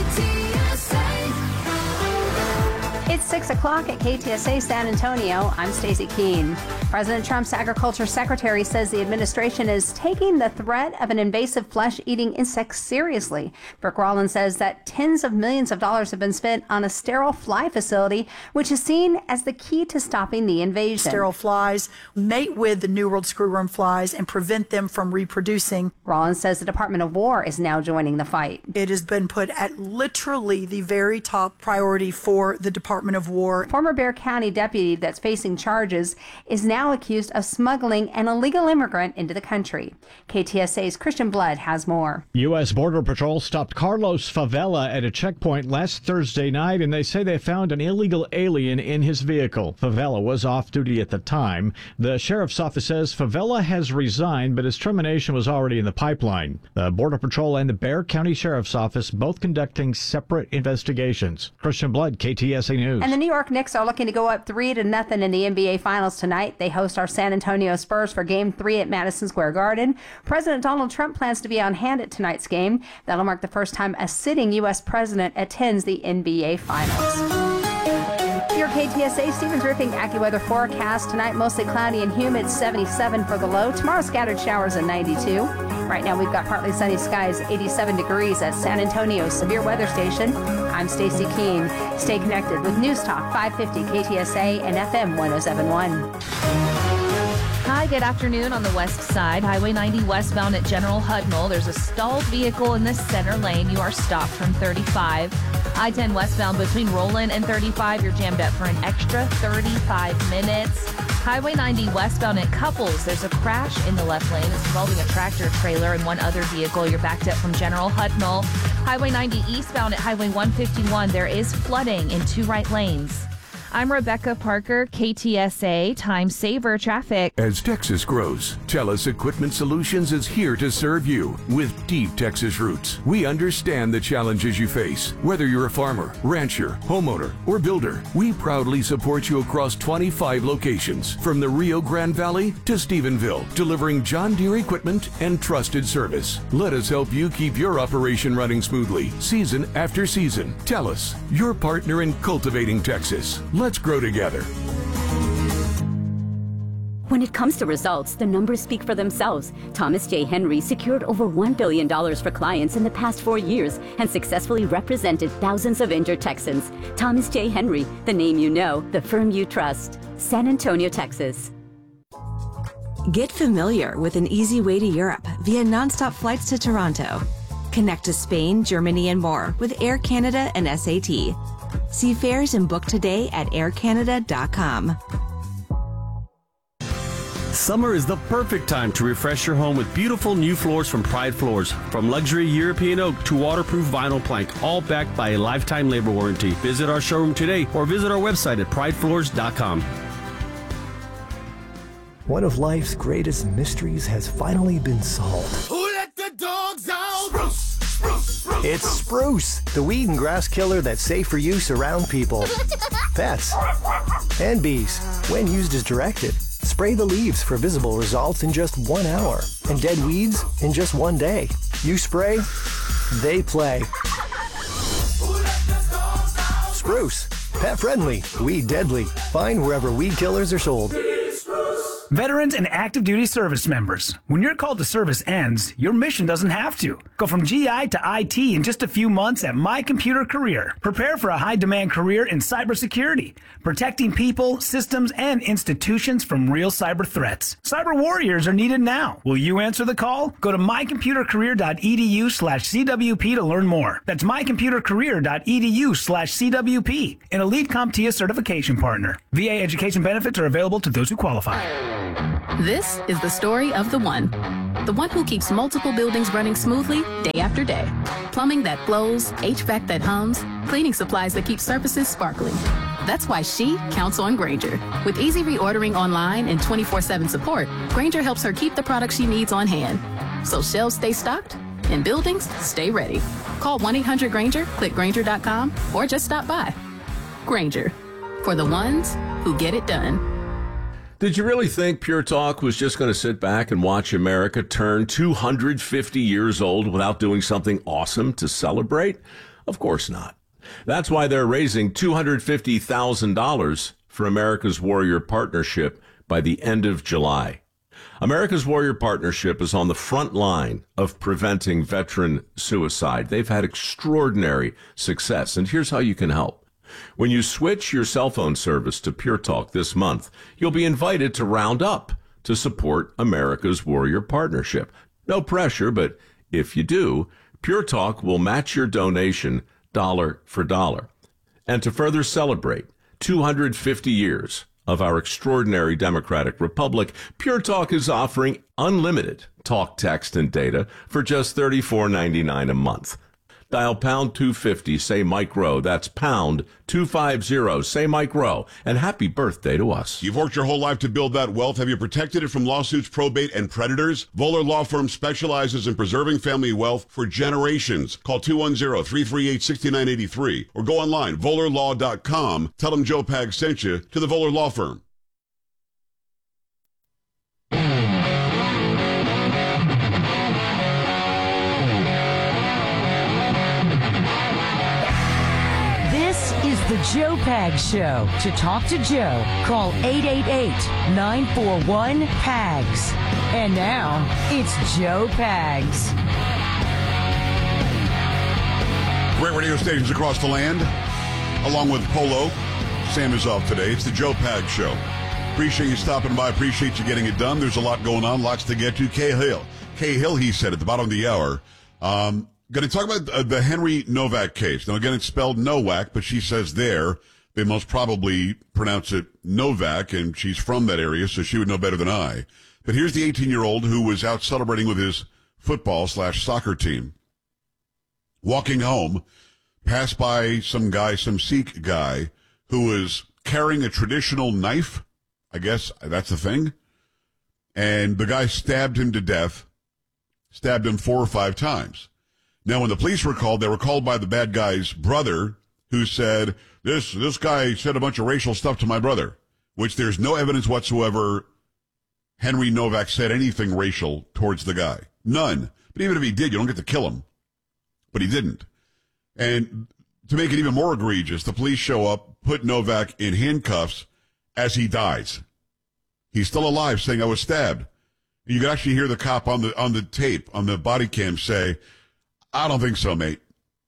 It's six o'clock at K T S A San Antonio. I'm Stacey Keene. President Trump's agriculture secretary says the administration is taking the threat of an invasive flesh-eating insect seriously. Brooke Rollins says that tens of millions of dollars have been spent on a sterile fly facility, which is seen as the key to stopping the invasion. Sterile flies mate with the New World screwworm flies and prevent them from reproducing. Rollins says the Department of War is now joining the fight. It has been put at literally the very top priority for the Department of War. Former Bexar County deputy that's facing charges is now accused of smuggling an illegal immigrant into the country. K T S A's Christian Blood has more. U S Border Patrol stopped Carlos Favela at a checkpoint last Thursday night, and they say they found an illegal alien in his vehicle. Favela was off duty at the time. The sheriff's office says Favela has resigned, but his termination was already in the pipeline. The Border Patrol and the Bexar County Sheriff's Office both conducting separate investigations. Christian Blood, K T S A News. And the New York Knicks are looking to go up three to nothing in the N B A Finals tonight. They host our San Antonio Spurs for Game three at Madison Square Garden. President Donald Trump plans to be on hand at tonight's game. That'll mark the first time a sitting U S president attends the N B A Finals. Your K T S A Stevens Roofing AccuWeather forecast. Tonight, mostly cloudy and humid, seventy-seven for the low. Tomorrow, scattered showers at ninety-two. Right now, we've got partly sunny skies, eighty-seven degrees at San Antonio's Severe Weather Station. I'm Stacey Keene. Stay connected with News Talk five fifty K T S A and F M one oh seven point one. Hi, good afternoon on the west side. Highway ninety westbound at General Hudnall. There's a stalled vehicle in the center lane. You are stopped from thirty-five. I ten westbound between Roland and thirty-five. You're jammed up for an extra thirty-five minutes. Highway ninety westbound at Couples. There's a crash in the left lane. It's involving a tractor trailer and one other vehicle. You're backed up from General Hudnall. Highway ninety eastbound at Highway one fifty-one. There is flooding in two right lanes. I'm Rebecca Parker, K T S A Time Saver Traffic. As Texas grows, TELUS Equipment Solutions is here to serve you with deep Texas roots. We understand the challenges you face. Whether you're a farmer, rancher, homeowner, or builder, we proudly support you across twenty-five locations, from the Rio Grande Valley to Stephenville, delivering John Deere equipment and trusted service. Let us help you keep your operation running smoothly, season after season. TELUS, your partner in cultivating Texas. Let's grow together. When it comes to results, the numbers speak for themselves. Thomas J. Henry secured over one billion dollars for clients in the past four years and successfully represented thousands of injured Texans. Thomas J. Henry, the name you know, the firm you trust. San Antonio, Texas. Get familiar with an easy way to Europe via nonstop flights to Toronto. Connect to Spain, Germany, and more with Air Canada and S A T. See fares and book today at air canada dot com. Summer is the perfect time to refresh your home with beautiful new floors from Pride Floors. From luxury European oak to waterproof vinyl plank, all backed by a lifetime labor warranty. Visit our showroom today or visit our website at pride floors dot com. One of life's greatest mysteries has finally been solved. Who let the dogs out? Spruce, spruce, spruce. It's Spruce, the weed and grass killer that's safe for use around people, pets, and bees. When used as directed, spray the leaves for visible results in just one hour, and dead weeds in just one day. You spray, they play. Spruce, pet friendly, weed deadly. Find wherever weed killers are sold. Veterans and active duty service members, when your call to service ends, your mission doesn't have to. Go from G I to I T in just a few months at My Computer Career. Prepare for a high-demand career in cybersecurity, protecting people, systems, and institutions from real cyber threats. Cyber warriors are needed now. Will you answer the call? Go to mycomputercareer.edu slash CWP to learn more. That's mycomputercareer.edu slash CWP, an Elite CompTIA certification partner. V A education benefits are available to those who qualify. This is the story of the one. The one who keeps multiple buildings running smoothly day after day. Plumbing that flows, H V A C that hums, cleaning supplies that keep surfaces sparkling. That's why she counts on Grainger. With easy reordering online and twenty-four seven support, Grainger helps her keep the products she needs on hand. So shelves stay stocked and buildings stay ready. Call one eight hundred Grainger, click Grainger dot com, or just stop by. Grainger, for the ones who get it done. Did you really think Pure Talk was just going to sit back and watch America turn two hundred fifty years old without doing something awesome to celebrate? Of course not. That's why they're raising two hundred fifty thousand dollars for America's Warrior Partnership by the end of July. America's Warrior Partnership is on the front line of preventing veteran suicide. They've had extraordinary success, and here's how you can help. When you switch your cell phone service to Pure Talk this month, you'll be invited to round up to support America's Warrior Partnership. No pressure, but if you do, Pure Talk will match your donation dollar for dollar. And to further celebrate two hundred fifty years of our extraordinary democratic republic, Pure Talk is offering unlimited talk, text, and data for just thirty-four ninety-nine a month. Dial pound two fifty, say Mike Rowe. That's pound two fifty, say Mike Rowe. And happy birthday to us. You've worked your whole life to build that wealth. Have you protected it from lawsuits, probate, and predators? Voller Law Firm specializes in preserving family wealth for generations. Call two one zero, three three eight, six nine eight three or go online, voller law dot com. Tell them Joe Pag sent you to the Voller Law Firm. The Joe Pag Show. To talk to Joe, call eight eight eight, nine four one, P A G S. And now, it's Joe Pags. Great radio stations across the land, along with Polo. Sam is off today. It's the Joe Pag Show. Appreciate you stopping by. Appreciate you getting it done. There's a lot going on, lots to get to. Kay Hill. Kay Hill, he said at the bottom of the hour. Um... Going to talk about uh, the Henry Novak case. Now, again, it's spelled Nowak, but she says there they most probably pronounce it Novak, and she's from that area, so she would know better than I. But here's the eighteen-year-old who was out celebrating with his football slash soccer team. Walking home, passed by some guy, some Sikh guy, who was carrying a traditional knife. I guess that's the thing. And the guy stabbed him to death, stabbed him four or five times. Now, when the police were called, they were called by the bad guy's brother, who said, this this guy said a bunch of racial stuff to my brother, which there's no evidence whatsoever Henry Novak said anything racial towards the guy. None. But even if he did, you don't get to kill him. But he didn't. And to make it even more egregious, the police show up, put Novak in handcuffs as he dies. He's still alive, saying, I was stabbed. You can actually hear the cop on the on the tape, on the body cam say, I don't think so, mate.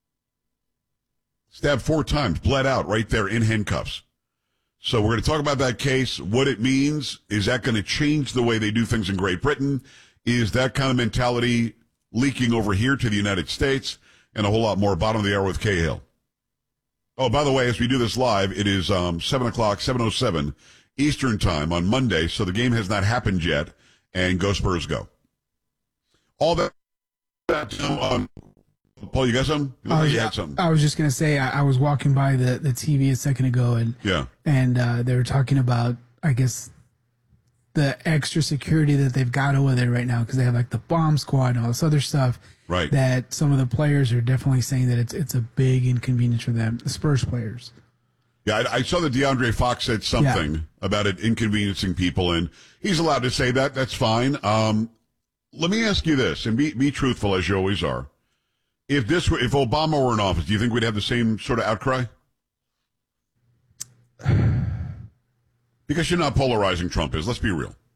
Stabbed four times, bled out right there in handcuffs. So we're going to talk about that case, what it means. Is that going to change the way they do things in Great Britain? Is that kind of mentality leaking over here to the United States? And a whole lot more. Bottom of the hour with Cahill. Oh, by the way, as we do this live, it is um, seven o'clock, seven oh seven Eastern time on Monday, so the game has not happened yet, and go Spurs go. All that, um, Paul, you got something? You uh, you yeah, had something. I was just going to say, I, I was walking by the, the T V a second ago, and yeah, and uh, they were talking about, I guess, the extra security that they've got over there right now, because they have like the bomb squad and all this other stuff. Right. That some of the players are definitely saying that it's it's a big inconvenience for them, the Spurs players. Yeah, I, I saw that DeAndre Fox said something yeah. about it inconveniencing people, and he's allowed to say that. That's fine. Um, let me ask you this, and be be truthful as you always are. If this were, if Obama were in office, do you think we'd have the same sort of outcry? Because you're not polarizing Trump is. Let's be real.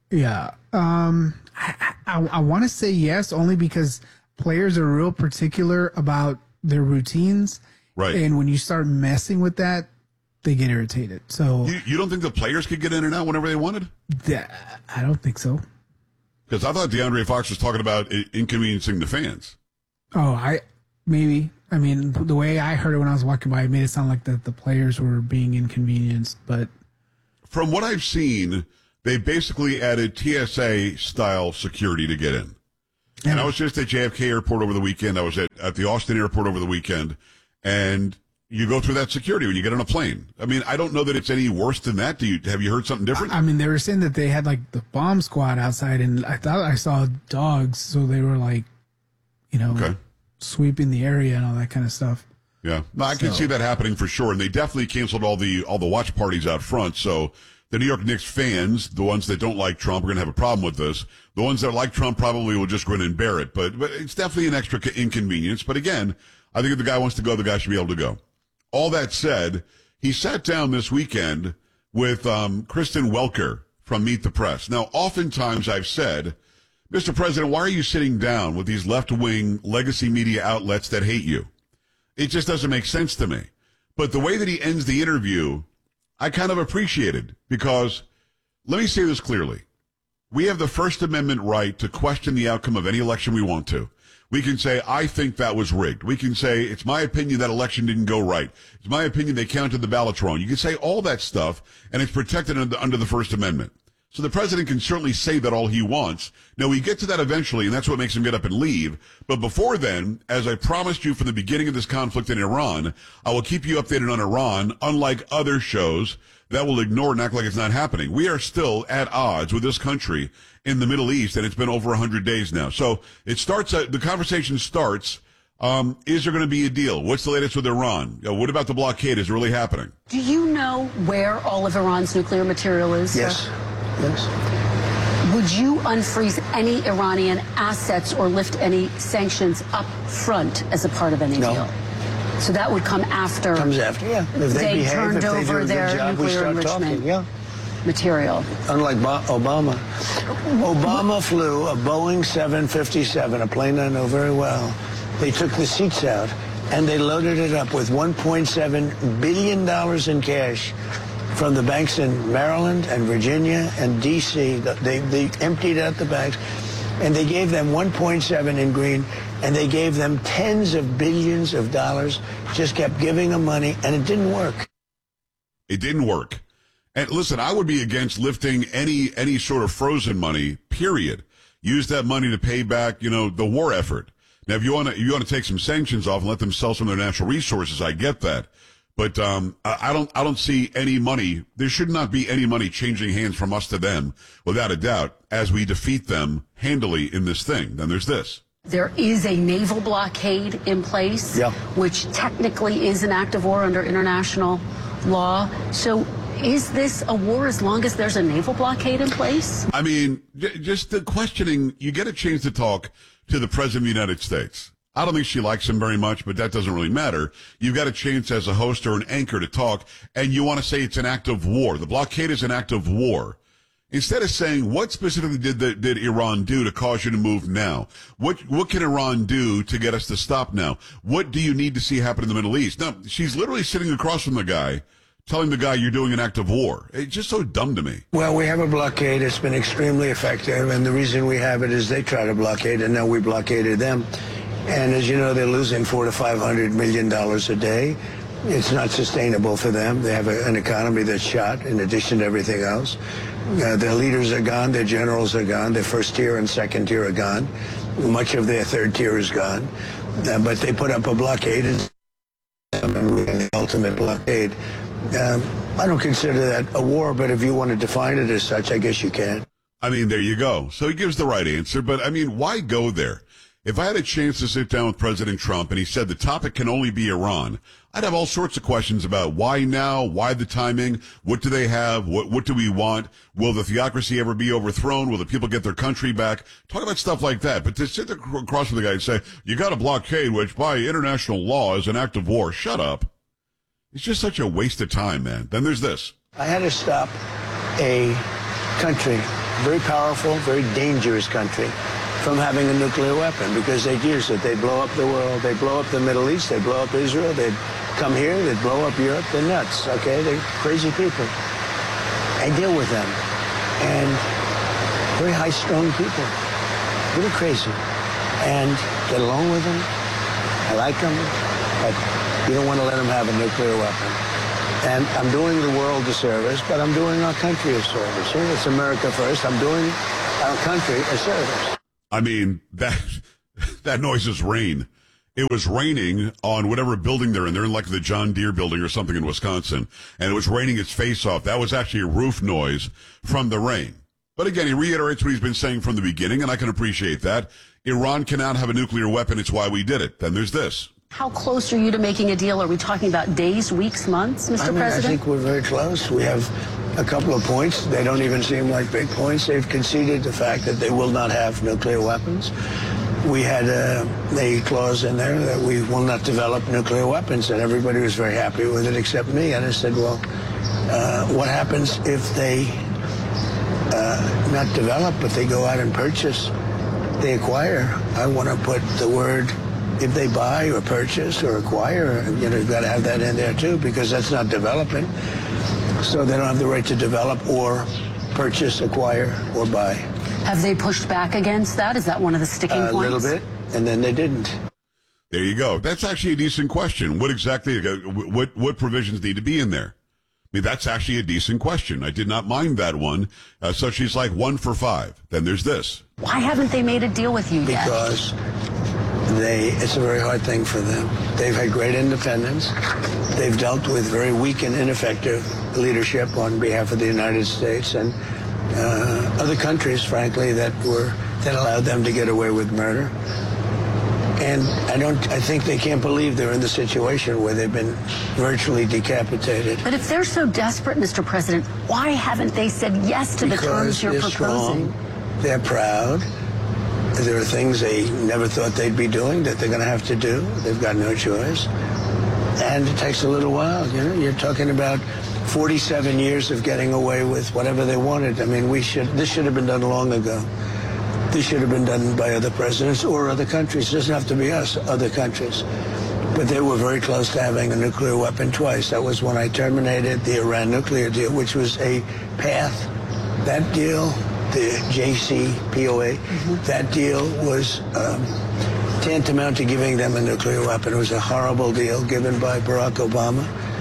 Yeah. Um, I, I, I want to say yes, only because players are real particular about their routines. Right. And when you start messing with that, they get irritated. So You, you don't think the players could get in and out whenever they wanted? that, I don't think so. Because I thought DeAndre Fox was talking about i- inconveniencing the fans. Oh, I maybe. I mean, the way I heard it when I was walking by, it made it sound like that the players were being inconvenienced. But From what I've seen, they basically added T S A-style security to get in. Yeah. And I was just at J F K Airport over the weekend. I was at, at the Austin Airport over the weekend. And you go through that security when you get on a plane. I mean, I don't know that it's any worse than that. Do you have you heard something different? I mean, they were saying that they had like the bomb squad outside, and I thought I saw dogs, so they were like, you know, Okay. sweeping the area and all that kind of stuff. Yeah, no, I can So- see that happening for sure. And they definitely canceled all the all the watch parties out front. So the New York Knicks fans, the ones that don't like Trump, are going to have a problem with this. The ones that like Trump probably will just go in and bear it. But but it's definitely an extra inconvenience. But again, I think if the guy wants to go, the guy should be able to go. All that said, he sat down this weekend with um, Kristen Welker from Meet the Press. Now, oftentimes I've said, Mister President, why are you sitting down with these left-wing legacy media outlets that hate you? It just doesn't make sense to me. But the way that he ends the interview, I kind of appreciated, because let me say this clearly. We have the First Amendment right to question the outcome of any election we want to. We can say, I think that was rigged. We can say, it's my opinion that election didn't go right. It's my opinion they counted the ballots wrong. You can say all that stuff, and it's protected under, under the First Amendment. So the president can certainly say that all he wants. Now, we get to that eventually, and that's what makes him get up and leave. But before then, as I promised you from the beginning of this conflict in Iran, I will keep you updated on Iran, unlike other shows that will ignore and act like it's not happening. We are still at odds with this country in the Middle East, and it's been over one hundred days now. So it starts, uh, the conversation starts, um, is there going to be a deal? What's the latest with Iran? Uh, what about the blockade? Is it really happening? Do you know where all of Iran's nuclear material is? sir? Yes. Yes. Would you unfreeze any Iranian assets or lift any sanctions up front as a part of any No. deal? So that would come after. Comes after, yeah. If they, they behave, turned if they do over a good their job, we nuclear start enrichment talking, yeah. material. Unlike Bo- Obama. Obama flew a Boeing seven fifty-seven, a plane I know very well. They took the seats out and they loaded it up with one point seven billion dollars in cash from the banks in Maryland and Virginia and D C They, they emptied out the banks and they gave them one point seven in green, and they gave them tens of billions of dollars, just kept giving them money, and it didn't work. It didn't work. And listen, I would be against lifting any any sort of frozen money, period. Use that money to pay back, you know, the war effort. Now, if you want to you want to take some sanctions off and let them sell some of their natural resources, I get that. But um, I, I don't I don't see any money. There should not be any money changing hands from us to them, without a doubt, as we defeat them handily in this thing. Then there's this. There is a naval blockade in place, yeah. which technically is an act of war under international law. So is this a war as long as there's a naval blockade in place? I mean, j- just the questioning, you get a chance to talk to the President of the United States. I don't think she likes him very much, but that doesn't really matter. You've got a chance as a host or an anchor to talk, and you want to say it's an act of war. The blockade is an act of war. Instead of saying, what specifically did the, did Iran do to cause you to move now? What what can Iran do to get us to stop now? What do you need to see happen in the Middle East? No, she's literally sitting across from the guy, telling the guy you're doing an act of war. It's just so dumb to me. Well, we have a blockade. It's been extremely effective, and the reason we have it is they try to blockade, and now we blockaded them. And as you know, they're losing four to five hundred million dollars a day. It's not sustainable for them. They have a, an economy that's shot in addition to everything else. Uh, their leaders are gone. Their generals are gone. Their first tier and second tier are gone. Much of their third tier is gone. Uh, but they put up a blockade, and the ultimate blockade. Um, I don't consider that a war, but if you want to define it as such, I guess you can. I mean, there you go. So he gives the right answer, but I mean, why go there? If I had a chance to sit down with President Trump and he said the topic can only be Iran, I'd have all sorts of questions about why now, why the timing, what do they have, what what do we want, will the theocracy ever be overthrown, will the people get their country back, talk about stuff like that. But to sit across from the guy and say, you got a blockade, which by international law is an act of war, shut up. It's just such a waste of time, man. Then there's this. I had to stop a country very powerful, very dangerous country from having a nuclear weapon because they'd use it. They'd blow up the world. They'd blow up the Middle East. They'd blow up Israel. They'd come here. They'd blow up Europe. They're nuts, okay? They're crazy people. I deal with them. And very high-strung people, really crazy. And get along with them. I like them. But you don't want to let them have a nuclear weapon. And I'm doing the world a service, but I'm doing our country a service. You know, it's America first. I'm doing our country a service. I mean, that that noise is rain. It was raining on whatever building they're in. They're in like the John Deere building or something in Wisconsin. And it was raining its face off. That was actually a roof noise from the rain. But again, he reiterates what he's been saying from the beginning, and I can appreciate that. Iran cannot have a nuclear weapon. It's why we did it. Then there's this. How close are you to making a deal? Are we talking about days, weeks, months, Mister I mean, President? I think we're very close. We have a couple of points. They don't even seem like big points. They've conceded the fact that they will not have nuclear weapons. We had a, a clause in there that we will not develop nuclear weapons, and everybody was very happy with it except me. And I said, well, uh, what happens if they uh, not develop, but they go out and purchase, they acquire? I want to put the word if they buy or purchase or acquire, you know, you've got to have that in there too, because that's not developing. So they don't have the right to develop or purchase, acquire, or buy. Have they pushed back against that? Is that one of the sticking Uh, points? a little bit, and then they didn't. There you go. That's actually a decent question. What exactly, what, what provisions need to be in there? I mean, that's actually a decent question. I did not mind that one. Uh, so she's like one for five. Then there's this. Why haven't they made a deal with you yet? Because they, it's a very hard thing for them. They've had great independence. They've dealt with very weak and ineffective leadership on behalf of the United States and uh, other countries, frankly, that were that allowed them to get away with murder. And I don't. I think they can't believe they're in the situation where they've been virtually decapitated. But if they're so desperate, Mister President, why haven't they said yes to the terms Because you're they're proposing? strong, they're proud. There are things they never thought they'd be doing that they're going to have to do. They've got no choice. And it takes a little while. You know, you're talking about forty-seven years of getting away with whatever they wanted. I mean, we should. This should have been done long ago. This should have been done by other presidents or other countries. It doesn't have to be us, other countries. But they were very close to having a nuclear weapon twice. That was when I terminated the Iran nuclear deal, which was a path. That deal, the J C P O A, mm-hmm. that deal was um, tantamount to giving them a nuclear weapon. It was a horrible deal given by Barack Obama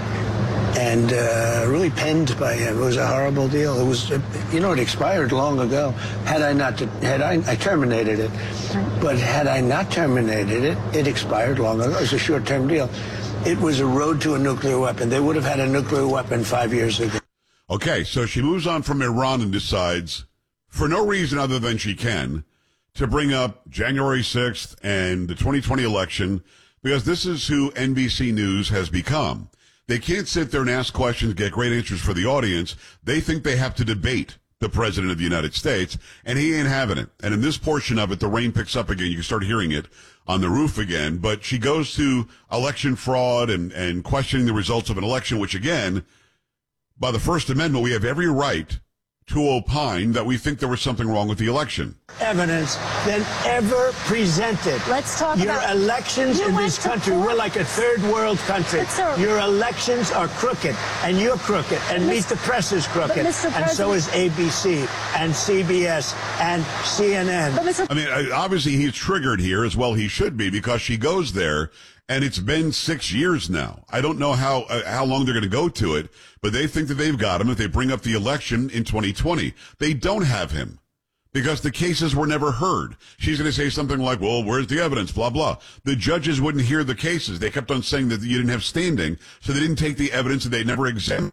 and uh, really penned by him. It was a horrible deal. It was, you know, it expired long ago. Had I not, had I, I terminated it, but had I not terminated it, it expired long ago. It was a short-term deal. It was a road to a nuclear weapon. They would have had a nuclear weapon five years ago. Okay, so she moves on from Iran and decides, for no reason other than she can, to bring up January sixth and the twenty twenty election, because this is who N B C News has become. They can't sit there and ask questions, get great answers for the audience. They think they have to debate the president of the United States, and he ain't having it. And in this portion of it, the rain picks up again. You can start hearing it on the roof again. But she goes to election fraud and, and questioning the results of an election, which, again, by the First Amendment, we have every right to opine that we think there was something wrong with the election. Evidence than ever presented. Let's talk Your about elections you in went this to country. court. We're like a third world country. But, sir, Your elections are crooked, and you're crooked, and Meet the Press is crooked, Mister and so is A B C, and C B S, and C N N. But Mister I mean, obviously he's triggered here, as well he should be, because she goes there, and it's been six years now. I don't know how uh, how long they're going to go to it, but they think that they've got him if they bring up the election in twenty twenty. They don't have him because the cases were never heard. She's going to say something like, well, where's the evidence, blah, blah. The judges wouldn't hear the cases. They kept on saying that you didn't have standing, so they didn't take the evidence and they never examined.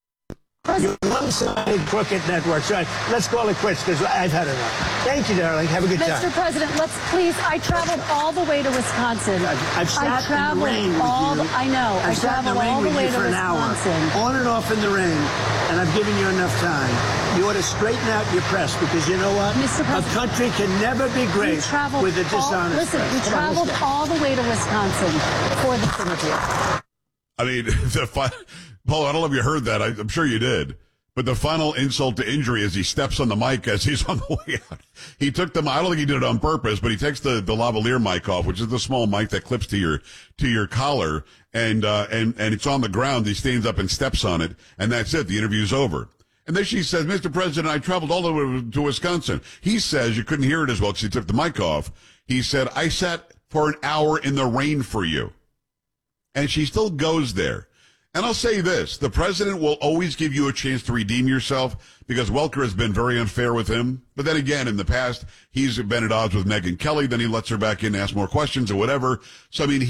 Your one-sided crooked networks. Right. Let's call it quits because I've had enough. Thank you, darling. Have a good time. Mister President, let's please. I traveled all the way to Wisconsin. I've, I've sat I traveled in the rain all. with you. The, I know. I've I sat in the traveled rain all the with way you to for an Wisconsin. hour, on and off in the rain, and I've given you enough time. You ought to straighten out your press because you know what? Mister A country can never be great with a dishonest all, Listen, press. we Come on, traveled let's go. all the way to Wisconsin for this interview. I mean, the fi- Paul, I don't know if you heard that. I, I'm sure you did. But the final insult to injury is he steps on the mic as he's on the way out. He took the, I don't think he did it on purpose, but he takes the, the lavalier mic off, which is the small mic that clips to your, to your collar. And, uh, and, and it's on the ground. He stands up and steps on it. And that's it. The interview's over. And then she says, Mister President, I traveled all the way to Wisconsin. He says, you couldn't hear it as well because he took the mic off. He said, I sat for an hour in the rain for you. And she still goes there. And I'll say this, the president will always give you a chance to redeem yourself because Welker has been very unfair with him. But then again, in the past, he's been at odds with Megyn Kelly. Then he lets her back in and ask more questions or whatever. So, I mean,